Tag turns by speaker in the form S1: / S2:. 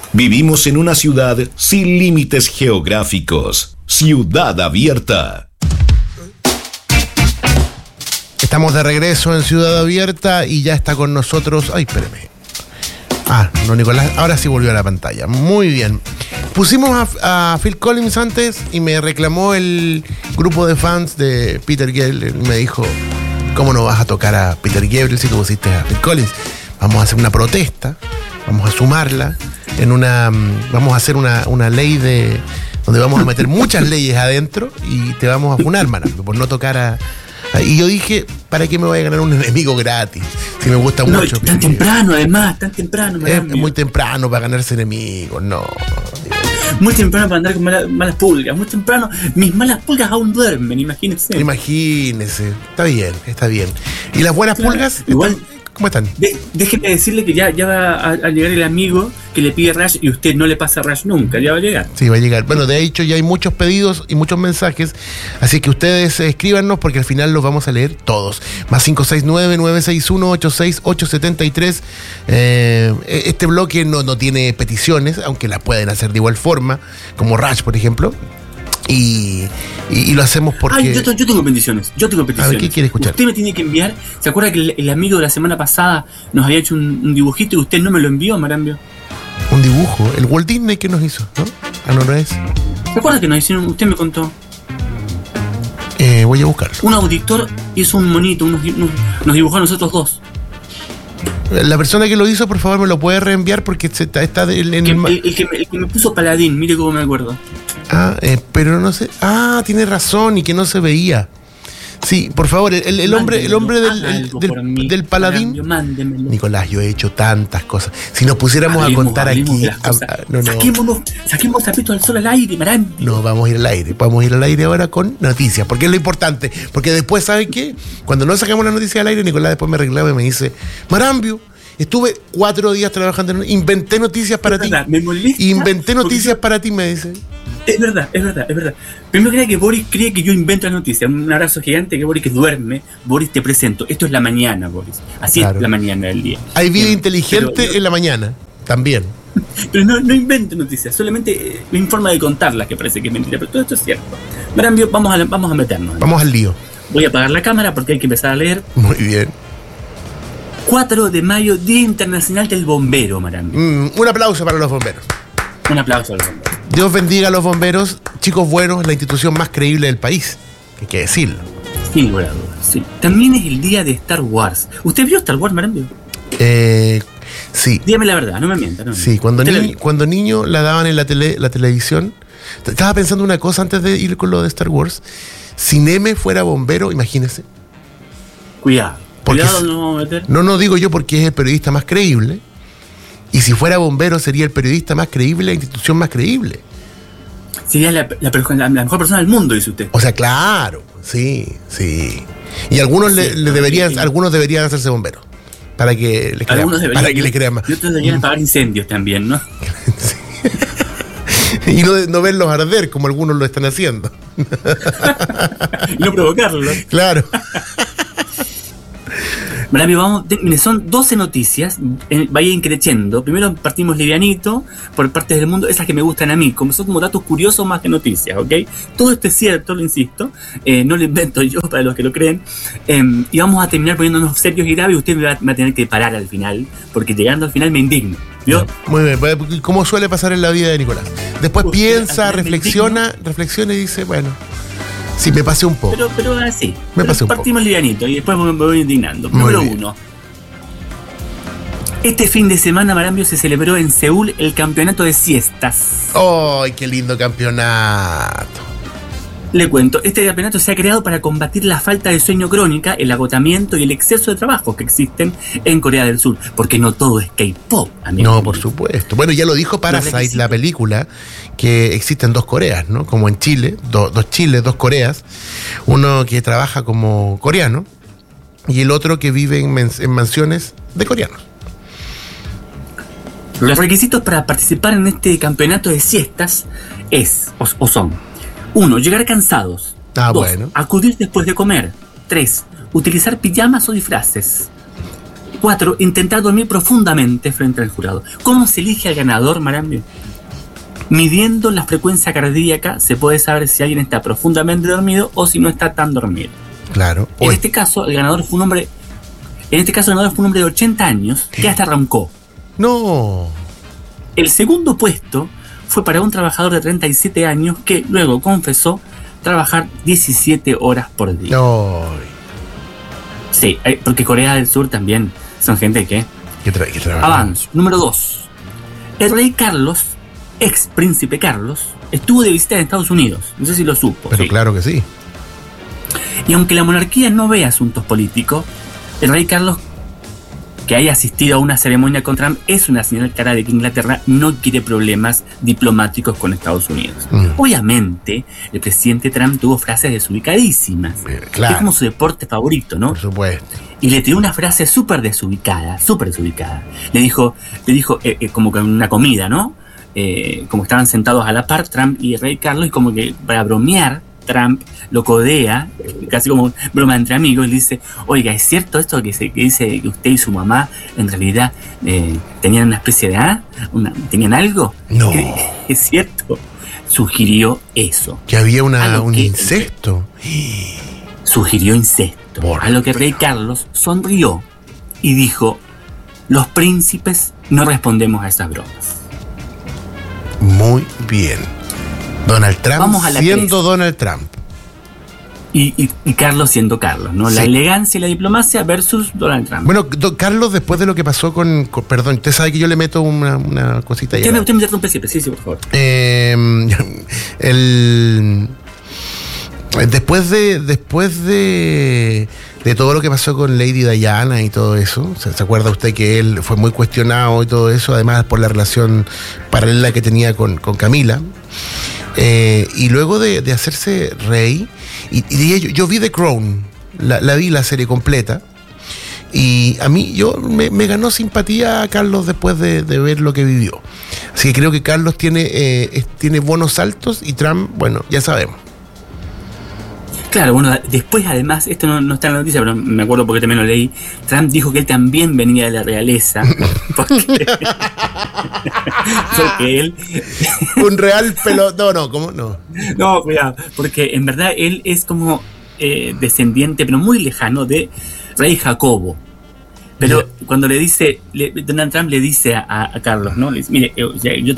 S1: Vivimos en una ciudad sin límites geográficos. Ciudad Abierta.
S2: Estamos de regreso en Ciudad Abierta y ya está con nosotros... Ay, espérame. No, Nicolás, ahora sí volvió a la pantalla. Muy bien. Pusimos a Phil Collins antes y me reclamó el grupo de fans de Peter Gabriel. Me dijo, ¿cómo no vas a tocar a Peter Gabriel si tú pusiste a Phil Collins? Vamos a hacer una protesta, vamos a sumarla vamos a hacer una ley donde vamos a meter muchas leyes adentro y te vamos a funar, Marambio, por no tocar y yo dije, ¿para qué me voy a ganar un enemigo gratis? Si me gusta mucho.
S3: Tan temprano, además, tan temprano.
S2: Es muy temprano para ganarse enemigos, no.
S3: Muy temprano para andar con malas pulgas, muy temprano. Mis malas pulgas aún duermen, imagínense.
S2: Imagínese, está bien. ¿Y las buenas pulgas?
S3: Igual.
S2: ¿Cómo están?
S3: Déjeme decirle que ya va a llegar el amigo que le pide Rush y usted no le pasa Rush nunca, ya va a llegar.
S2: Sí, va a llegar. Bueno, de hecho ya hay muchos pedidos y muchos mensajes, así que ustedes escríbanos porque al final los vamos a leer todos. Más 569-961-86873. Este bloque no tiene peticiones, aunque las pueden hacer de igual forma, como Rush, por ejemplo. Y lo hacemos porque...
S3: yo tengo peticiones.
S2: A ver, ¿qué quiere escuchar?
S3: Usted me tiene que enviar... ¿Se acuerda que el amigo de la semana pasada nos había hecho un dibujito y usted no me lo envió, Marambio?
S2: Un dibujo, el Walt Disney que nos hizo, ¿no? ¿No es?
S3: ¿Se acuerda que nos hicieron? Usted me contó.
S2: Voy a buscarlo.
S3: Un auditor hizo un monito, nos dibujó a nosotros dos.
S2: La persona que lo hizo, por favor, me lo puede reenviar porque está en el
S3: que me puso Paladín, mire cómo me acuerdo.
S2: Pero no sé. Tiene razón y que no se veía. Sí, por favor, el hombre del Paladín.
S3: Mándemelo.
S2: Nicolás, yo he hecho tantas cosas. Si nos pusiéramos a contar aquí.
S3: No. Saquemos Tapito al Sol al aire, Marambio.
S2: No, vamos a ir al aire. Vamos a ir al aire ahora con noticias, porque es lo importante. Porque después, ¿sabe qué? Cuando no sacamos la noticia al aire, Nicolás después me reclama y me dice, Marambio, estuve 4 días trabajando, inventé noticias para ti.
S3: Me molesta.
S2: Inventé noticias para ti, me dice.
S3: Es verdad. Primero cree que Boris cree que yo invento las noticias. Un abrazo gigante que Boris que duerme. Boris, te presento. Esto es la mañana, Boris. Así claro. Es la mañana del día.
S2: Hay vida inteligente en la mañana, también.
S3: Pero no invento noticias, solamente me informa de contarlas, que parece que es mentira. Pero todo esto es cierto. Marambio, vamos a meternos.
S2: Vamos al lío.
S3: Voy a apagar la cámara porque hay que empezar a leer.
S2: Muy bien.
S3: 4 de mayo, Día Internacional del Bombero, Marambio.
S2: Un aplauso para los bomberos.
S3: Un aplauso a los bomberos.
S2: Dios bendiga a los bomberos, chicos buenos, la institución más creíble del país. Hay que decirlo.
S3: Sin lugar a dudas, sí. También es el día de Star Wars. ¿Usted vio Star Wars, Marambio?
S2: Sí.
S3: Dígame la verdad, no me mienta.
S2: Sí, cuando niño la daban en la televisión. Estaba pensando una cosa antes de ir con lo de Star Wars. Si Neme fuera bombero, imagínese.
S3: Cuidado no vamos a meter.
S2: No digo yo porque es el periodista más creíble. Y si fuera bombero sería el periodista más creíble, la institución más creíble.
S3: Sería la mejor persona del mundo, dice usted.
S2: O sea, claro, sí. Y algunos algunos deberían hacerse bomberos. Para que les crean más.
S3: Y otros deberían apagar incendios también, ¿no?
S2: Sí. Y no verlos arder como algunos lo están haciendo.
S3: Y no provocarlo.
S2: Claro.
S3: Marambio, son 12 noticias, vaya increciendo. Primero partimos livianito, por partes del mundo, esas que me gustan a mí, son como datos curiosos más que noticias, ¿ok? Todo esto es cierto, lo insisto, no lo invento yo para los que lo creen, y vamos a terminar poniéndonos serios y graves, y usted me va a tener que parar al final, porque llegando al final me indigno, ¿vio?
S2: Muy bien, como suele pasar en la vida de Nicolás. Después piensa, reflexiona y dice, bueno... Sí, me pasé un poco.
S3: Pero así.
S2: Partimos
S3: livianito y después me voy indignando. Número 1. Este fin de semana, Marambio, se celebró en Seúl el campeonato de siestas.
S2: ¡Ay, qué lindo campeonato!
S3: Le cuento, este campeonato se ha creado para combatir la falta de sueño crónica, el agotamiento y el exceso de trabajo que existen en Corea del Sur. Porque no todo es K-pop, amigo.
S2: No, por supuesto. Bueno, ya lo dijo Parasite, la película, que existen 2 Coreas, ¿no? Como en Chile, 2 Chiles, 2 Coreas. Uno que trabaja como coreano y el otro que vive en mansiones de coreanos.
S3: Los requisitos para participar en este campeonato de siestas son 1. Llegar cansados. 2.
S2: Bueno.
S3: Acudir después de comer. 3. Utilizar pijamas o disfraces. 4. Intentar dormir profundamente frente al jurado. ¿Cómo se elige al ganador, Marambio? Midiendo la frecuencia cardíaca se puede saber si alguien está profundamente dormido o si no está tan dormido.
S2: Claro.
S3: En este caso, el ganador fue un hombre de 80 años que hasta roncó.
S2: No.
S3: El segundo puesto fue para un trabajador de 37 años que luego confesó trabajar 17 horas por día.
S2: No.
S3: Sí, porque Corea del Sur también son gente que
S2: trabaja.
S3: Avanzo. Número 2. El rey Carlos, ex príncipe Carlos, estuvo de visita en Estados Unidos. No sé si lo supo.
S2: Pero
S3: sí.
S2: claro que sí.
S3: Y aunque la monarquía no ve asuntos políticos, el rey Carlos, que haya asistido a una ceremonia con Trump, es una señal clara de que Inglaterra no quiere problemas diplomáticos con Estados Unidos. Obviamente, el presidente Trump tuvo frases desubicadísimas.
S2: Claro.
S3: Es como su deporte favorito, ¿no?
S2: Por supuesto.
S3: Y le tiró una frase súper desubicada. Le dijo como que en una comida, ¿no? Como estaban sentados a la par, Trump y el rey Carlos, y como que para bromear, Trump lo codea, casi como broma entre amigos, y le dice: oiga, ¿es cierto esto que dice que usted y su mamá en realidad tenían una especie de tenían algo?
S2: No.
S3: ¿Es cierto? Sugirió eso.
S2: Que había un incesto.
S3: Sugirió incesto. A lo que el rey Carlos sonrió y dijo: los príncipes no respondemos a esas bromas.
S2: Muy bien. Donald Trump
S3: Vamos a la
S2: siendo
S3: 3.
S2: Donald Trump.
S3: Y Carlos siendo Carlos, ¿no?
S2: Sí.
S3: La elegancia y la diplomacia versus Donald Trump.
S2: Bueno, Carlos, después de lo que pasó perdón, usted sabe que yo le meto una cosita ahí.
S3: Usted me interrumpe siempre, sí, por favor.
S2: Después de todo lo que pasó con Lady Diana y todo eso, ¿se acuerda usted que él fue muy cuestionado y todo eso, además por la relación paralela que tenía con Camila? Y luego de hacerse rey, y yo vi The Crown, la vi la serie completa, y a mí me ganó simpatía a Carlos después de ver lo que vivió. Así que creo que Carlos tiene buenos altos y Trump, bueno, ya sabemos.
S3: Claro, bueno, después además, esto no está en la noticia, pero me acuerdo porque también lo leí, Trump dijo que él también venía de la realeza, porque él...
S2: Un real no, ¿cómo? No.
S3: No, cuidado, porque en verdad él es como descendiente, pero muy lejano, de rey Jacobo. Pero cuando Donald Trump le dice a Carlos, ¿no? Le dice: mire, yo